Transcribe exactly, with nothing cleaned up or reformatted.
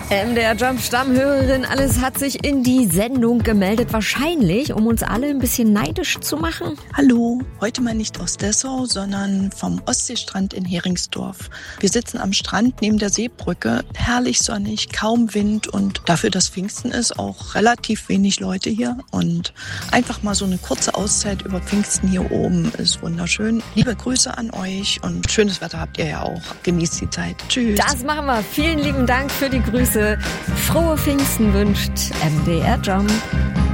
M D R Jump Stammhörerin Alice hat sich in die Sendung gemeldet, wahrscheinlich, um uns alle ein bisschen neidisch zu machen. Hallo, heute mal nicht aus Dessau, sondern vom Ostseestrand in Heringsdorf. Wir sitzen am Strand neben der Seebrücke, herrlich sonnig, kaum Wind und dafür, dass Pfingsten ist, auch relativ wenig Leute hier. Und einfach mal so eine kurze Auszeit über Pfingsten hier oben ist wunderschön. Liebe Grüße an euch und schönes Wetter habt ihr ja auch. Genießt die Zeit. Tschüss. Das machen wir. Vielen lieben Dank für die Grüße. Frohe Pfingsten wünscht M D R Jump.